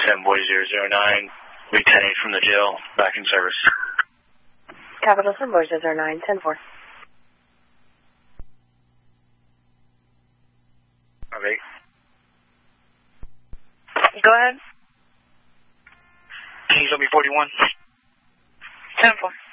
10 Boy 009, Lieutenant 8 from the jail, back in service. Capital 10 Boy 09, 10-4. Okay. Go ahead. Can you show me 41? 10-4.